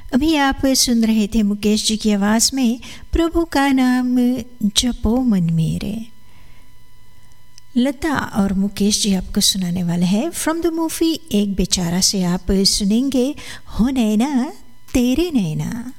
अभी आप सुन रहे थे मुकेश जी की आवाज़ में प्रभु का नाम जपो मन मेरे। लता और मुकेश जी आपको सुनाने वाले हैं फ्रॉम द मूवी एक बेचारा से आप सुनेंगे हो नैना तेरे नैना।